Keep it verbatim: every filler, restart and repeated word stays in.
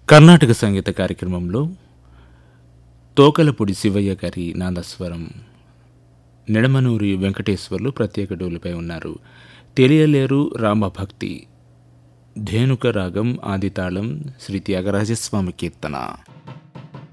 కర్ణాటక సంగీత కార్యక్రమంలో తోకలపూడి శివయ్య గారి నాదస్వరం, నిడమనూరి వెంకటేశ్వర్లు ప్రత్యేక డోలుపై ఉన్నారు. తెలియలేరు రామభక్తి, ధేనుక రాగం, ఆదితాళం, శ్రీ త్యాగరాజస్వామి కీర్తన.